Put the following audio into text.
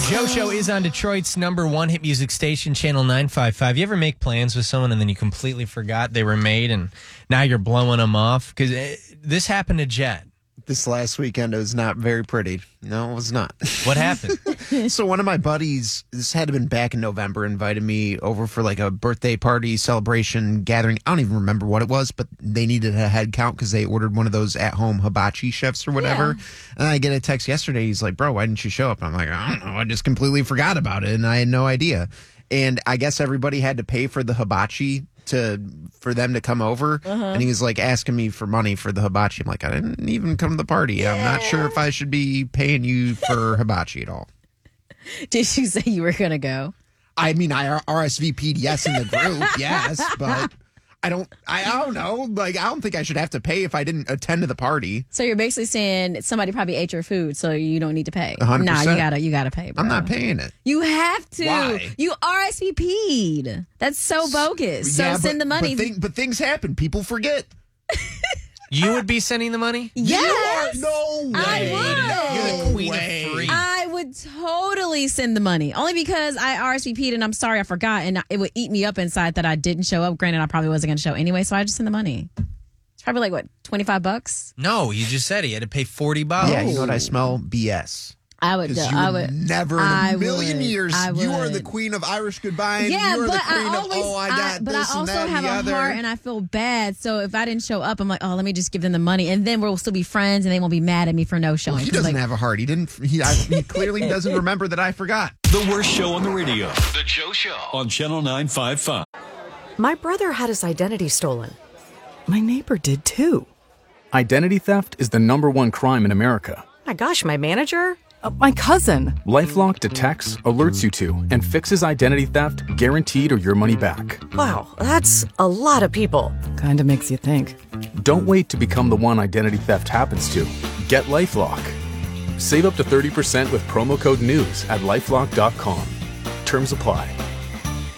Joe Show is on Detroit's #1 hit music station, Channel 955. You ever make plans with someone and then you completely forgot they were made and now you're blowing them off? Because this happened to Jet. This last weekend, it was not very pretty. No, it was not. What happened? So one of my buddies, this had to have been back in November, invited me over for like a birthday party, celebration, gathering. I don't even remember what it was, but they needed a head count because they ordered one of those at-home hibachi chefs or whatever. Yeah. And I get a text yesterday. He's like, bro, why didn't you show up? I'm like, I don't know. I just completely forgot about it, and I had no idea. And I guess everybody had to pay for the hibachi for them to come over. And he was like asking me for money for the hibachi. I'm like, I didn't even come to the party. Yeah. I'm not sure if I should be paying you for hibachi at all. Did you say you were going to go? I mean, I RSVP'd yes in the group, yes, but I don't know. Like, I don't think I should have to pay if I didn't attend to the party. So you're basically saying somebody probably ate your food, so you don't need to pay. 100%. Nah, you gotta pay, bro. I'm not paying it. You have to. Why? You RSVP'd. That's so bogus. So send the money. But things happen. People forget. You would be sending the money? Yes. No way. I would. You're the queen of free. I would totally send the money. Only because I RSVP'd and I'm sorry I forgot, and it would eat me up inside that I didn't show up. Granted, I probably wasn't going to show anyway, so I just send the money. It's probably like, what, $25? No, you just said he had to pay $40. Yeah, you know what? I smell BS. I would never in a million years. You are the queen of Irish goodbye. And yeah, you are but the queen I also have a heart, and I feel bad. So if I didn't show up, I'm like, oh, let me just give them the money, and then we'll still be friends, and they won't be mad at me for no showing. Well, he doesn't have a heart. He didn't. He clearly doesn't remember that I forgot. The worst show on the radio. The Joe Show on Channel 955. My brother had his identity stolen. My neighbor did too. Identity theft is the #1 crime in America. My gosh, my manager? My cousin. LifeLock detects, alerts you to, and fixes identity theft guaranteed or your money back. Wow, that's a lot of people. Kinda makes you think. Don't wait to become the one identity theft happens to. Get LifeLock. Save up to 30% with promo code NEWS at LifeLock.com. Terms apply.